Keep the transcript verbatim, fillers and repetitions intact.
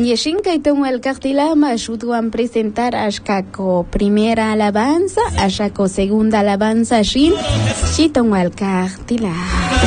Yeshinka y tengo el cartilama ayudan a presentar ashkako primera alabanza, ashako segunda alabanza shin, si tengo el cartilama.